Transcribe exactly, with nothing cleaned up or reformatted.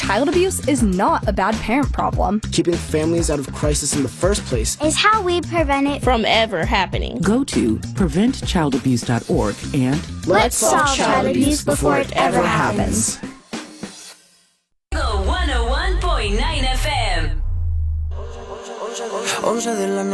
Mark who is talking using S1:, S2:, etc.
S1: child abuse is not a bad parent problem.
S2: Keeping families out of crisis in the first place
S3: is how we prevent it
S4: from ever happening.
S5: Go to prevent child abuse dot org and
S3: let's solve child abuse before it ever happens.
S6: one oh one point nine F M.